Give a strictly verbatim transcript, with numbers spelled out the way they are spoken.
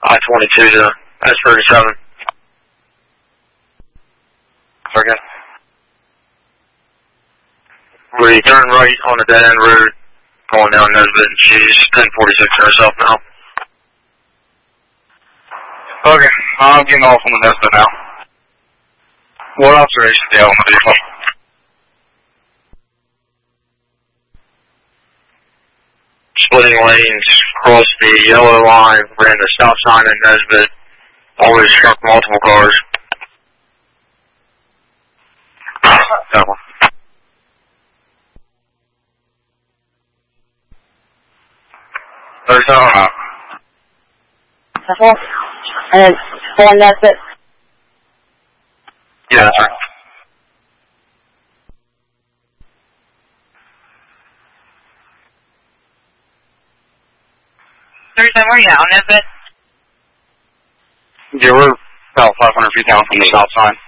I twenty-two to S thirty-seven. Second. We turn right on the dead end road, going down Nesbitt, and she's ten forty-six herself now. Okay, I'm getting off on the Nesbitt now. What observation do you have on the vehicle? Splitting lanes, crossed the yellow line, ran the stop sign in Nesbitt, always struck multiple cars. That one. thirty-seven out. Uh-huh. And then four Nesbitt. Yeah, that's right. thirty-seven, where are you at, on Nesbitt? Yeah, we're about five hundred feet down from the stop sign.